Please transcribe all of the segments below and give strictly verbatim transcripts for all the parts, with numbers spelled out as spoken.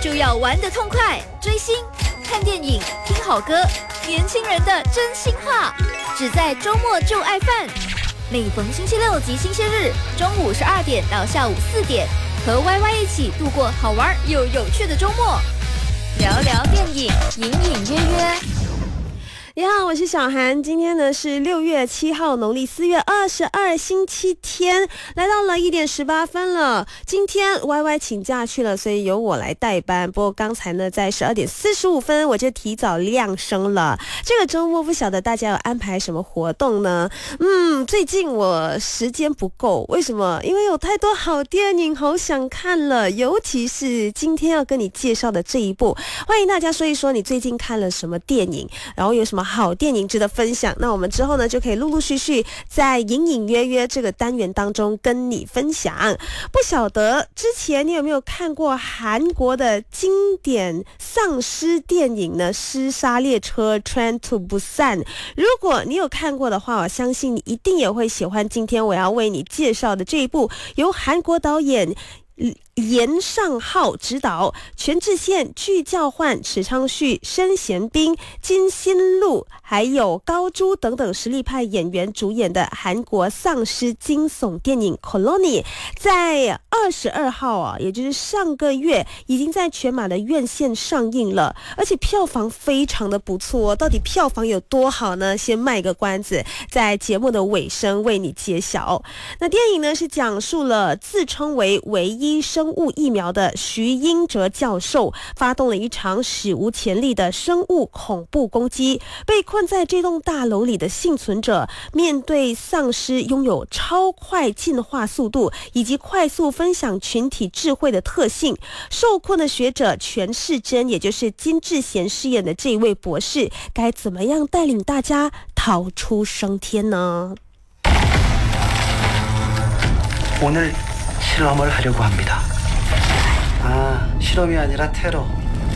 就要玩得痛快，追星、看电影、听好歌，年轻人的真心话，只在周末就爱饭。每逢星期六及星期日，中午十二点到下午四点，和 Y Y 一起度过好玩又有趣的周末，聊聊电影，隐隐约约。 你好，我是小涵。今天呢是六月七号，农历四月二十二，星期天，来到了一点十八分了。今天 Y Y 请假去了，所以由我来代班。不过刚才呢，在十二点四十五分我就提早亮声了。这个周末不晓得大家有安排什么活动呢？嗯，最近我时间不够，为什么？因为有太多好电影好想看了，尤其是今天要跟你介绍的这一部。欢迎大家说一说你最近看了什么电影，然后有什么好电影值得分享。那我们之后呢就可以陆陆续续在隐隐约约这个单元当中跟你分享。不晓得之前你有没有看过韩国的经典丧尸电影呢？尸杀列车 Train to Busan。 如果你有看过的话，我相信你一定也会喜欢今天我要为你介绍的这一部由韩国导演严尚浩执导，全智贤、具教焕、池昌旭、申贤彬、金新路还有高珠等等实力派演员主演的韩国丧尸惊悚电影 Colony， 在二十二号啊，也就是上个月已经在全马的院线上映了，而且票房非常的不错哦。到底票房有多好呢？先卖个关子，在节目的尾声为你揭晓。那电影呢是讲述了自称为唯一生物疫苗的徐英哲教授发动了一场史无前例的生物恐怖攻击，被困在这栋大楼里的幸存者面对丧尸拥有超快进化速度以及快速分享群体智慧的特性，受困的学者全世珍，也就是金智贤饰演的这一位博士，该怎么样带领大家逃出升天呢？ 오늘 실험을 하려고 합니다. 아, 실험이 아니라 테러.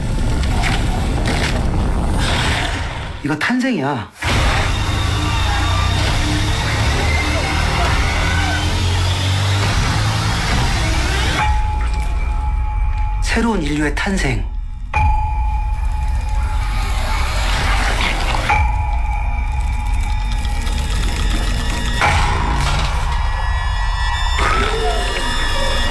이거 탄생이야. 새로운 인류의 탄생.